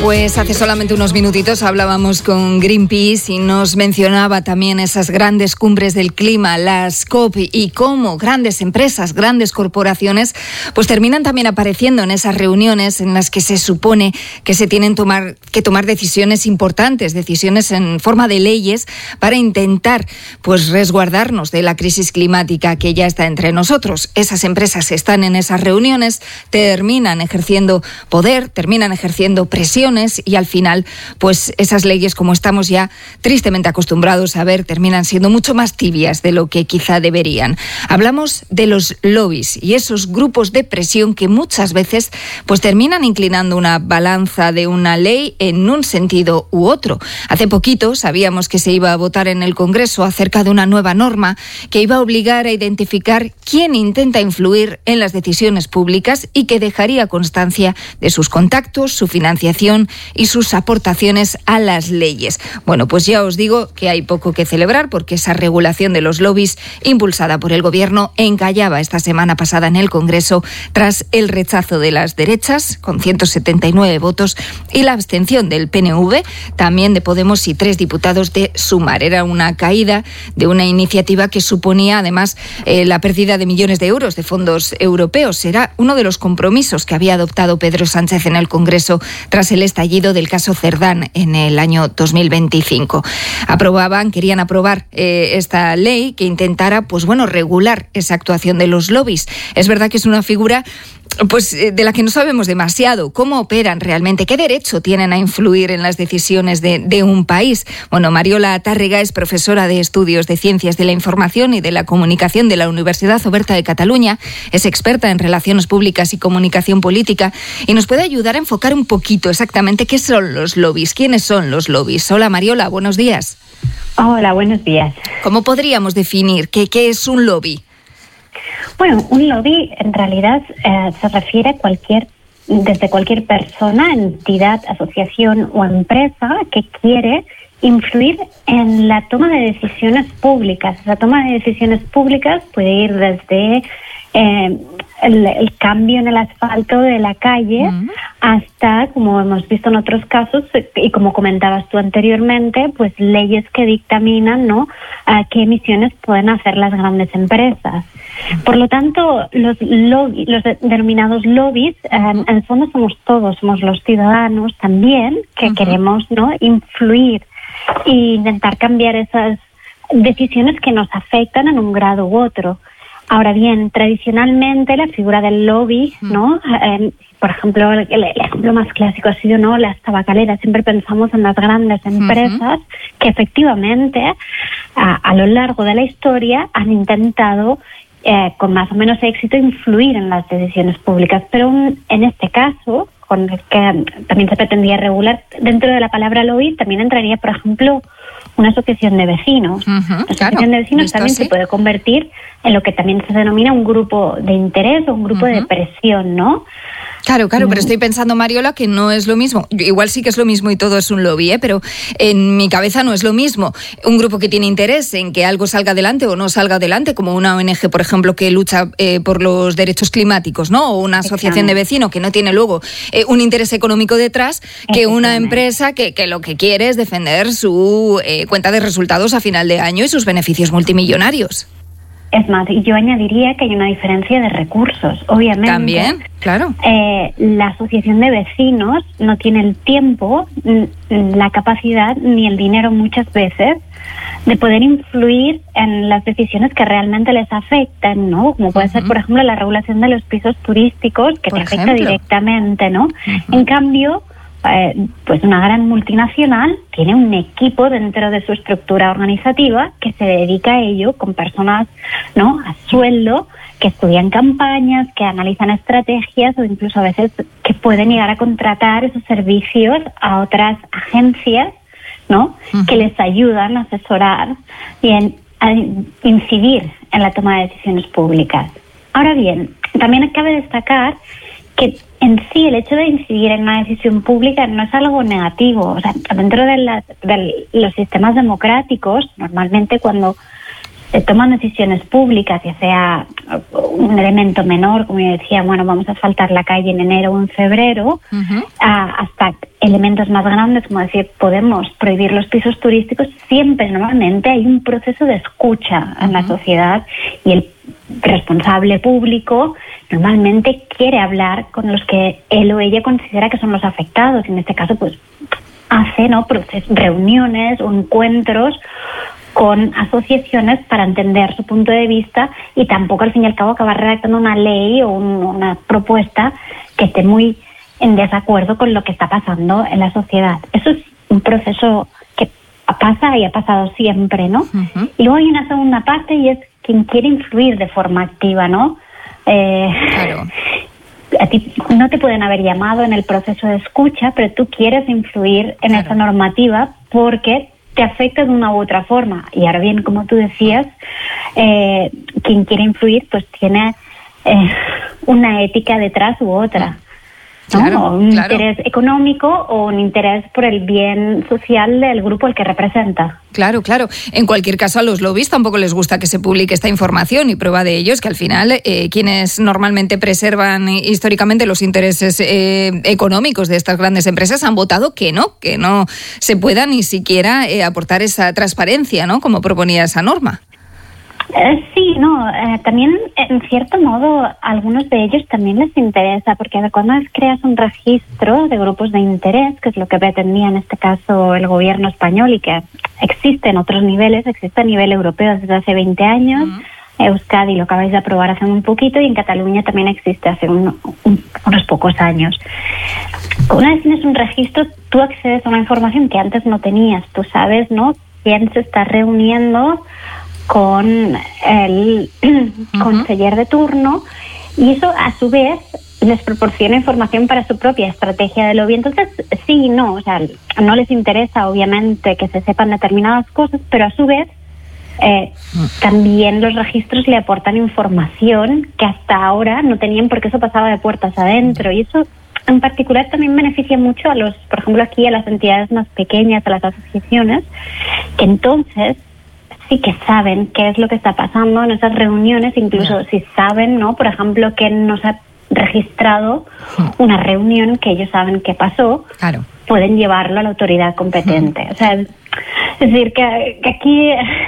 Pues hace solamente unos minutitos hablábamos con Greenpeace y nos mencionaba también esas grandes cumbres del clima, las COP, y cómo grandes empresas, grandes corporaciones, pues terminan también apareciendo en esas reuniones en las que se supone que se tienen que tomar decisiones importantes, decisiones en forma de leyes para intentar pues resguardarnos de la crisis climática que ya está entre nosotros. Esas empresas están en esas reuniones, terminan ejerciendo poder, terminan ejerciendo presión, y al final, pues esas leyes, como estamos ya tristemente acostumbrados a ver, terminan siendo mucho más tibias de lo que quizá deberían. Hablamos de los lobbies y esos grupos de presión que muchas veces pues terminan inclinando una balanza de una ley en un sentido u otro. Hace poquito sabíamos que se iba a votar en el Congreso acerca de una nueva norma que iba a obligar a identificar quién intenta influir en las decisiones públicas y que dejaría constancia de sus contactos, su financiación y sus aportaciones a las leyes. Bueno, pues ya os digo que hay poco que celebrar porque esa regulación de los lobbies impulsada por el Gobierno encallaba esta semana pasada en el Congreso tras el rechazo de las derechas con 179 votos y la abstención del PNV, también de Podemos y 3 diputados de Sumar. Era una caída de una iniciativa que suponía además la pérdida de millones de euros de fondos europeos. Era uno de los compromisos que había adoptado Pedro Sánchez en el Congreso tras el estallido del caso Cerdán en el año 2025. Querían aprobar esta ley que intentara, pues bueno, regular esa actuación de los lobbies. Es verdad que es una figura pues de la que no sabemos demasiado. ¿Cómo operan realmente? ¿Qué derecho tienen a influir en las decisiones de un país? Bueno, Mariola Tárrega es profesora de Estudios de Ciencias de la Información y de la Comunicación de la Universidad Oberta de Cataluña, es experta en Relaciones Públicas y Comunicación Política y nos puede ayudar a enfocar un poquito exactamente qué son los lobbies, quiénes son los lobbies. Hola Mariola, buenos días. Hola, buenos días. ¿Cómo podríamos definir qué es un lobby? Bueno, un lobby en realidad se refiere a desde cualquier persona, entidad, asociación o empresa que quiere influir en la toma de decisiones públicas. La toma de decisiones públicas puede ir desde el cambio en el asfalto de la calle hasta, como hemos visto en otros casos y como comentabas tú anteriormente, pues leyes que dictaminan, ¿no?, qué emisiones pueden hacer las grandes empresas. Por lo tanto, los denominados lobbies, en el fondo somos todos, somos los ciudadanos también que queremos, ¿no?, influir e intentar cambiar esas decisiones que nos afectan en un grado u otro. Ahora bien, tradicionalmente la figura del lobby, ¿no? Por ejemplo, el ejemplo más clásico ha sido, ¿no?, las tabacaleras. Siempre pensamos en las grandes empresas que efectivamente a lo largo de la historia han intentado con más o menos éxito influir en las decisiones públicas. Pero en este caso, con el que también se pretendía regular, dentro de la palabra lobby también entraría, por ejemplo, una asociación de vecinos. La asociación de vecinos también se puede convertir en lo que también se denomina un grupo de interés o un grupo de presión, ¿no? Claro, pero estoy pensando, Mariola, que no es lo mismo. Igual sí que es lo mismo y todo es un lobby, pero en mi cabeza no es lo mismo. Un grupo que tiene interés en que algo salga adelante o no salga adelante, como una ONG, por ejemplo, que lucha por los derechos climáticos, ¿no? O una asociación de vecinos que no tiene luego un interés económico detrás, que una empresa que lo que quiere es defender su cuenta de resultados a final de año y sus beneficios multimillonarios. Es más, yo añadiría que hay una diferencia de recursos, obviamente. También, claro. La asociación de vecinos no tiene el tiempo, la capacidad ni el dinero muchas veces de poder influir en las decisiones que realmente les afectan, ¿no? Como puede ser, por ejemplo, la regulación de los pisos turísticos, que te afecta directamente, ¿no? En cambio, pues una gran multinacional tiene un equipo dentro de su estructura organizativa que se dedica a ello, con personas, ¿no?, a sueldo, que estudian campañas, que analizan estrategias o incluso a veces que pueden llegar a contratar esos servicios a otras agencias, ¿no?, que les ayudan a asesorar y a incidir en la toma de decisiones públicas. Ahora bien, también cabe destacar que en sí el hecho de incidir en una decisión pública no es algo negativo. O sea, dentro de los sistemas democráticos, normalmente cuando se toman decisiones públicas, ya sea un elemento menor, como yo decía, bueno, vamos a asfaltar la calle en enero o en febrero, hasta elementos más grandes, como decir, podemos prohibir los pisos turísticos, siempre normalmente hay un proceso de escucha en la sociedad y el responsable público normalmente quiere hablar con los que él o ella considera que son los afectados. En este caso, pues hace reuniones o encuentros con asociaciones para entender su punto de vista y tampoco al fin y al cabo acabar redactando una ley o una propuesta que esté muy en desacuerdo con lo que está pasando en la sociedad. Eso es un proceso que pasa y ha pasado siempre, ¿no? Y luego hay una segunda parte y es quien quiere influir de forma activa, ¿no? Claro. A ti no te pueden haber llamado en el proceso de escucha, pero tú quieres influir en esa normativa porque te afecta de una u otra forma. Y ahora bien, como tú decías, quien quiere influir pues tiene una ética detrás u otra. ¿No? Claro, un interés económico o un interés por el bien social del grupo al que representa. Claro. En cualquier caso, a los lobbies tampoco les gusta que se publique esta información, y prueba de ello es que al final quienes normalmente preservan históricamente los intereses económicos de estas grandes empresas han votado que no se pueda ni siquiera aportar esa transparencia, ¿no? Como proponía esa norma. Sí, también en cierto modo a algunos de ellos también les interesa, porque cuando creas un registro de grupos de interés, que es lo que pretendía en este caso el gobierno español y que existe en otros niveles, existe a nivel europeo desde hace 20 años, Euskadi lo acabáis de aprobar hace un poquito y en Cataluña también existe hace unos pocos años. Una vez tienes un registro, tú accedes a una información que antes no tenías, tú sabes, ¿no?, quién se está reuniendo con el conseller de turno, y eso a su vez les proporciona información para su propia estrategia de lobby. Entonces, sí, no les interesa obviamente que se sepan determinadas cosas, pero a su vez también los registros le aportan información que hasta ahora no tenían, porque eso pasaba de puertas adentro, y eso en particular también beneficia mucho a por ejemplo aquí a las entidades más pequeñas, a las asociaciones, que entonces sí que saben qué es lo que está pasando en esas reuniones, incluso si saben, ¿no?, por ejemplo, que no se ha registrado una reunión que ellos saben qué pasó, pueden llevarlo a la autoridad competente. O sea, es decir, que aquí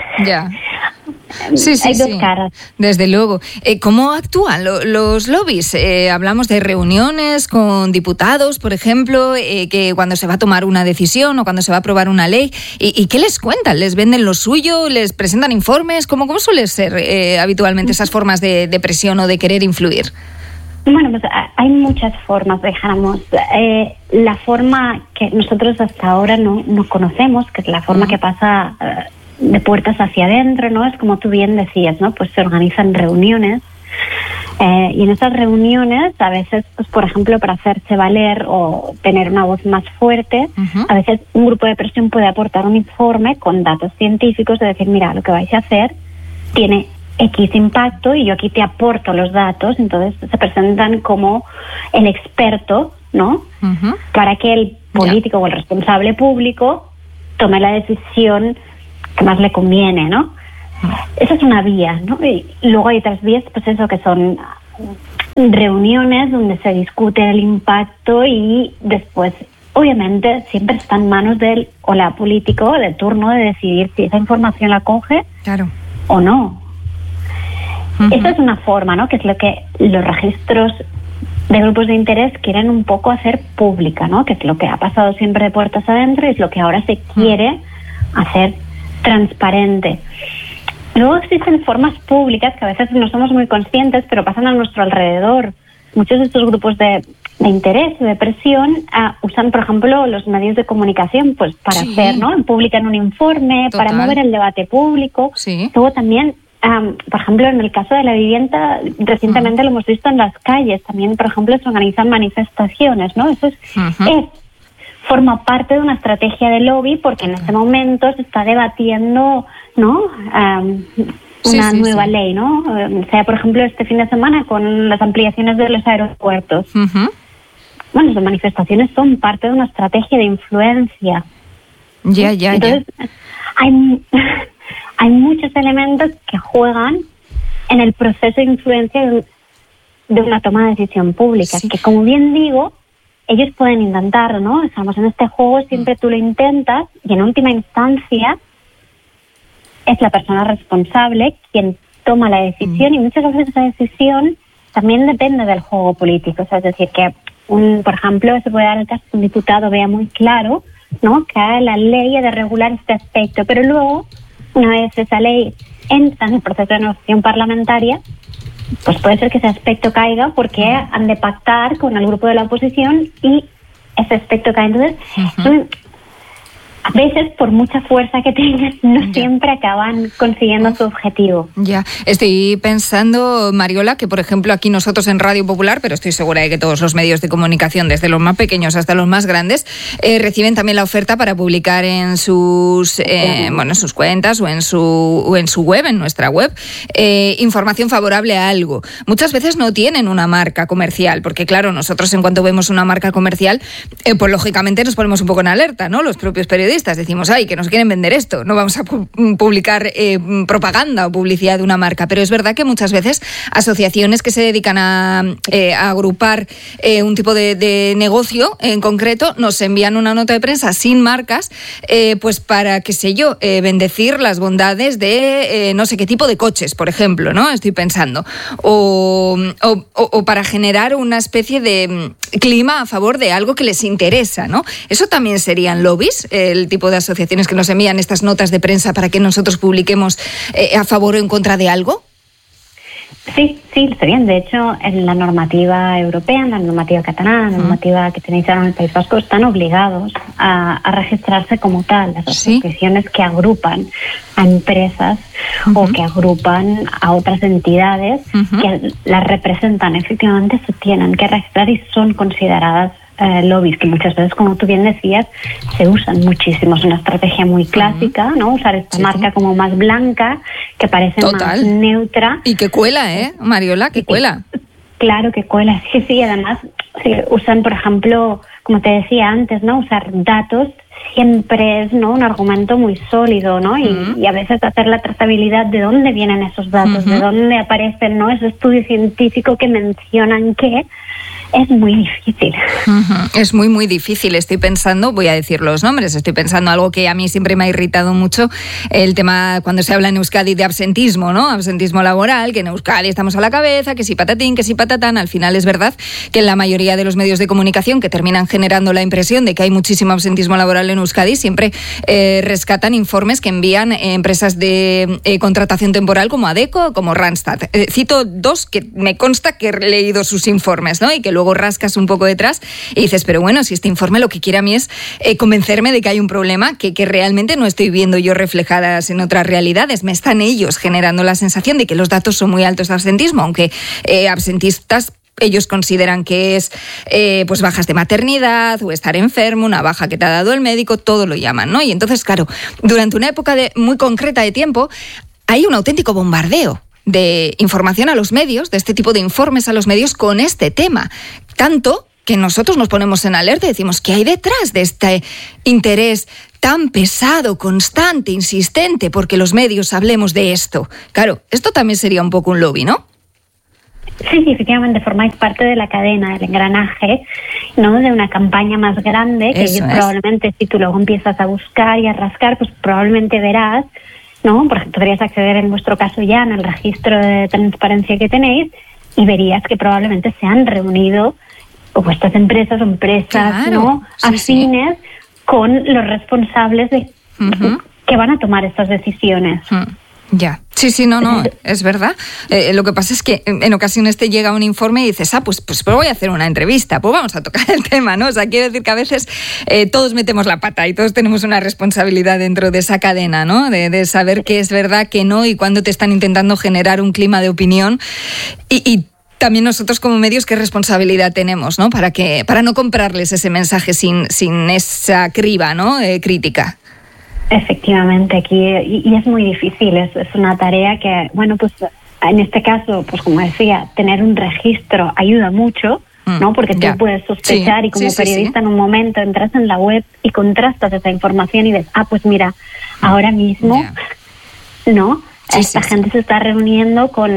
hay dos caras. Desde luego. ¿Cómo actúan los lobbies? Hablamos de reuniones con diputados, por ejemplo, que cuando se va a tomar una decisión o cuando se va a aprobar una ley. ¿Y qué les cuentan? ¿Les venden lo suyo? ¿Les presentan informes? ¿Cómo suele ser habitualmente esas formas de presión o de querer influir? Bueno, pues hay muchas formas, dejamos. La forma que nosotros hasta ahora no conocemos, que es la forma que pasa de puertas hacia adentro, ¿no? Es como tú bien decías, ¿no? Pues se organizan reuniones y en esas reuniones a veces, pues por ejemplo, para hacerse valer o tener una voz más fuerte, a veces un grupo de presión puede aportar un informe con datos científicos de decir, mira, lo que vais a hacer tiene X impacto y yo aquí te aporto los datos. Entonces se presentan como el experto, ¿no? Para que el político o el responsable público tome la decisión que más le conviene, ¿no? Esa es una vía, ¿no? Y luego hay otras vías, pues eso, que son reuniones donde se discute el impacto y después, obviamente, siempre está en manos del o la político de turno de decidir si esa información la coge o no. Esa es una forma, ¿no?, que es lo que los registros de grupos de interés quieren un poco hacer pública, ¿no?, que es lo que ha pasado siempre de puertas adentro y es lo que ahora se quiere hacer transparente. Luego existen formas públicas que a veces no somos muy conscientes, pero pasan a nuestro alrededor. Muchos de estos grupos de interés o de presión usan, por ejemplo, los medios de comunicación pues para hacer, ¿no?, publican un informe, para mover el debate público. Luego también por ejemplo, en el caso de la vivienda, recientemente lo hemos visto en las calles. También, por ejemplo, se organizan manifestaciones, ¿no? Eso forma parte de una estrategia de lobby, porque en este momento se está debatiendo, ¿no?, una nueva ley, ¿no? O sea, por ejemplo, este fin de semana con las ampliaciones de los aeropuertos. Bueno, las manifestaciones son parte de una estrategia de influencia. Entonces, hay muchos elementos que juegan en el proceso de influencia de una toma de decisión pública, que, como bien digo, ellos pueden intentar, ¿no? Estamos en este juego, siempre tú lo intentas y en última instancia es la persona responsable quien toma la decisión y muchas veces esa decisión también depende del juego político. O sea, es decir, que, por ejemplo, se puede dar el caso que un diputado vea muy claro, ¿no?, que la ley ha de regular este aspecto, pero luego, una vez esa ley entra en el proceso de negociación parlamentaria, pues puede ser que ese aspecto caiga porque han de pactar con el grupo de la oposición y ese aspecto cae. Entonces, a veces, por mucha fuerza que tengan, no siempre acaban consiguiendo su objetivo. Ya, estoy pensando, Mariola, que por ejemplo aquí nosotros en Radio Popular, pero estoy segura de que todos los medios de comunicación, desde los más pequeños hasta los más grandes, reciben también la oferta para publicar en sus en sus cuentas o en su web, en nuestra web, información favorable a algo. Muchas veces no tienen una marca comercial, porque claro, nosotros en cuanto vemos una marca comercial, pues lógicamente nos ponemos un poco en alerta, ¿no? Los propios periodistas decimos, ay, que nos quieren vender esto, no vamos a publicar propaganda o publicidad de una marca, pero es verdad que muchas veces asociaciones que se dedican a agrupar un tipo de negocio en concreto nos envían una nota de prensa sin marcas, pues para, qué sé yo, bendecir las bondades de no sé qué tipo de coches, por ejemplo, ¿no? Estoy pensando, o para generar una especie de clima a favor de algo que les interesa, ¿no? Eso también serían lobbies, el tipo de asociaciones que nos envían estas notas de prensa para que nosotros publiquemos a favor o en contra de algo. Sí, está bien. De hecho, en la normativa europea, en la normativa catalana, en la normativa que tenéis ahora en el País Vasco, están obligados a registrarse como tal, las asociaciones que agrupan a empresas o que agrupan a otras entidades que las representan. Efectivamente, se tienen que registrar y son consideradas lobbies, que muchas veces, como tú bien decías, se usan muchísimo. Es una estrategia muy clásica, ¿no? Usar esta marca como más blanca, que parece más neutra. Y que cuela, Mariola, que cuela. Claro que cuela, sí. Además, usan, por ejemplo, como te decía antes, ¿no? Usar datos siempre es, ¿no?, un argumento muy sólido, ¿no? Y a veces hacer la trazabilidad de dónde vienen esos datos, de dónde aparecen, ¿no?, ese estudio científico que mencionan que es muy difícil. Es muy, muy difícil. Estoy pensando, voy a decir los nombres, estoy pensando algo que a mí siempre me ha irritado mucho, el tema cuando se habla en Euskadi de absentismo, ¿no? Absentismo laboral, que en Euskadi estamos a la cabeza, que si patatín, que si patatán. Al final es verdad que en la mayoría de los medios de comunicación que terminan generando la impresión de que hay muchísimo absentismo laboral en Euskadi, siempre rescatan informes que envían empresas de contratación temporal como Adecco, como Randstad. Cito dos que me consta que he leído sus informes, ¿no? Y que luego rascas un poco detrás y dices, pero bueno, si este informe lo que quiere a mí es convencerme de que hay un problema que realmente no estoy viendo yo reflejadas en otras realidades. Me están ellos generando la sensación de que los datos son muy altos de absentismo, aunque absentistas ellos consideran que es pues bajas de maternidad o estar enfermo, una baja que te ha dado el médico, todo lo llaman, ¿no? Y entonces, claro, durante una época muy concreta de tiempo hay un auténtico bombardeo de información a los medios, de este tipo de informes a los medios con este tema. Tanto que nosotros nos ponemos en alerta y decimos, ¿qué hay detrás de este interés tan pesado, constante, insistente, porque los medios hablemos de esto? Claro, esto también sería un poco un lobby, ¿no? Sí, efectivamente, formáis parte de la cadena, del engranaje, ¿no?, de una campaña más grande, que ellos probablemente, si tú luego empiezas a buscar y a rascar, pues probablemente verás, ¿no? Por ejemplo, podrías acceder en vuestro caso ya en el registro de transparencia que tenéis y verías que probablemente se han reunido vuestras empresas o empresas, ¿no?, afines con los responsables de que van a tomar estas decisiones. Ya, sí, no, es verdad. Lo que pasa es que en ocasiones te llega un informe y dices, pues voy a hacer una entrevista, pues vamos a tocar el tema, ¿no? O sea, quiero decir que a veces todos metemos la pata y todos tenemos una responsabilidad dentro de esa cadena, ¿no? De saber qué es verdad, qué no, y cuándo te están intentando generar un clima de opinión. Y también nosotros como medios, ¿qué responsabilidad tenemos, ¿no? Para no comprarles ese mensaje sin esa criba, ¿no?, crítica. Efectivamente, aquí y es muy difícil, es una tarea que, bueno, pues en este caso, pues como decía, tener un registro ayuda mucho, ¿no? Porque tú puedes sospechar y como periodista en un momento entras en la web y contrastas esa información y ves, pues mira, ahora mismo, ¿no?, Esta gente se está reuniendo con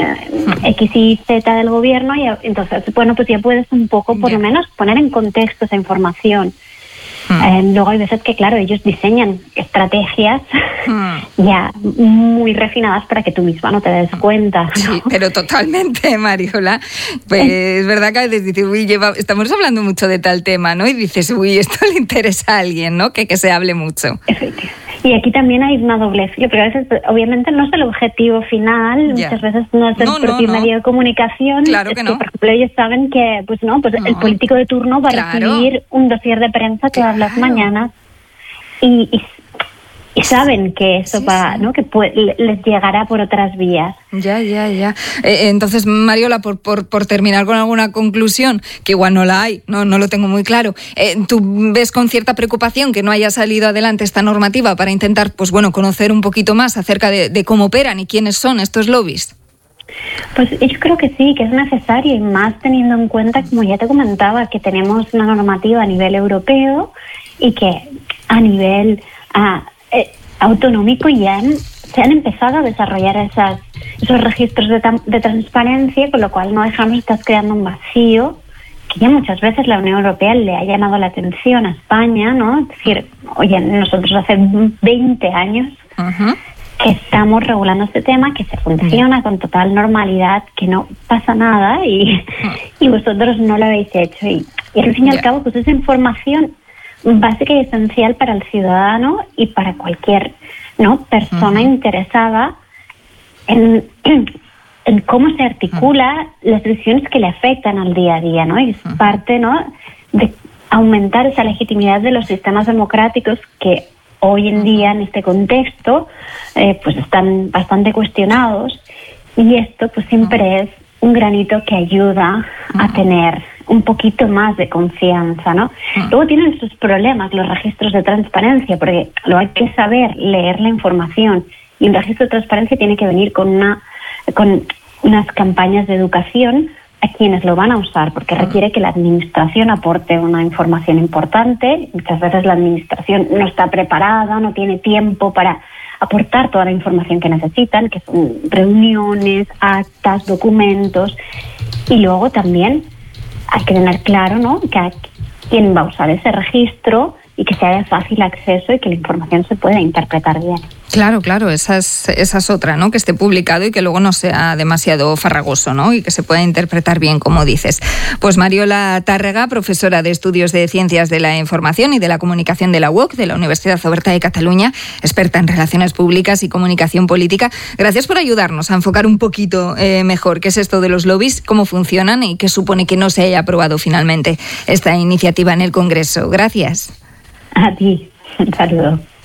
X y Z del gobierno y entonces, bueno, pues ya puedes un poco, por lo menos, poner en contexto esa información. Luego hay veces que, claro, ellos diseñan estrategias ya muy refinadas para que tú misma no te des cuenta, ¿no? Sí, pero totalmente, Mariola. Pues es verdad que a veces dices, uy, estamos hablando mucho de tal tema, ¿no? Y dices, uy, esto le interesa a alguien, ¿no? Que se hable mucho. Y aquí también hay una doble filo, pero a veces, obviamente, no es el objetivo final, muchas veces no es el propio medio de comunicación. Claro que no. Por ejemplo, ellos saben que, pues no, pues el político de turno va a recibir un dossier de prensa todas las mañanas y saben que eso ¿no? Que les llegará por otras vías. Ya. Entonces, Mariola, por terminar con alguna conclusión, que igual no la hay, no lo tengo muy claro, ¿tú ves con cierta preocupación que no haya salido adelante esta normativa para intentar, pues bueno, conocer un poquito más acerca de cómo operan y quiénes son estos lobbies? Pues yo creo que sí, que es necesario, y más teniendo en cuenta, como ya te comentaba, que tenemos una normativa a nivel europeo y que a nivel autonómico ya se han empezado a desarrollar esos registros de transparencia, con lo cual no dejamos, estás creando un vacío que ya muchas veces la Unión Europea le ha llamado la atención a España, ¿no? Es decir, oye, nosotros hace 20 años que estamos regulando este tema, que se funciona con total normalidad, que no pasa nada y vosotros no lo habéis hecho. Y al fin y al cabo, pues esa información básica y esencial para el ciudadano y para cualquier persona interesada en cómo se articula las decisiones que le afectan al día a día, ¿no? Y es parte, ¿no?, de aumentar esa legitimidad de los sistemas democráticos que hoy en día, en este contexto, pues están bastante cuestionados, y esto pues siempre es un granito que ayuda a tener un poquito más de confianza, ¿no? Luego tienen sus problemas los registros de transparencia, porque luego hay que saber leer la información, y un registro de transparencia tiene que venir con unas campañas de educación a quienes lo van a usar, porque requiere que la administración aporte una información importante. Muchas veces la administración no está preparada, no tiene tiempo para aportar toda la información que necesitan, que son reuniones, actas, documentos. Y luego también hay que tener claro, ¿no?, que quién va a usar ese registro y que sea de fácil acceso y que la información se pueda interpretar bien. Claro, esa es otra, ¿no?, que esté publicado y que luego no sea demasiado farragoso, ¿no?, y que se pueda interpretar bien, como dices. Pues Mariola Tàrrega, profesora de Estudios de Ciencias de la Información y de la Comunicación de la UOC, de la Universidad Oberta de Cataluña, experta en Relaciones Públicas y Comunicación Política. Gracias por ayudarnos a enfocar un poquito mejor qué es esto de los lobbies, cómo funcionan y qué supone que no se haya aprobado finalmente esta iniciativa en el Congreso. Gracias. A ti. Un saludo.